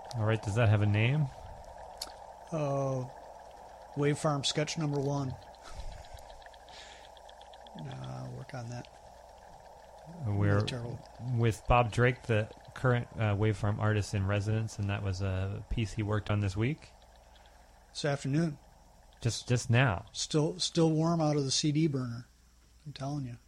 All right, does that have a name? Wave Farm sketch number 1. Work on that. We're terrible. with Bob Drake, the current Wave Farm artist in residence, and that was a piece he worked on this week. This afternoon. Just now. Still warm out of the CD burner. I'm telling you.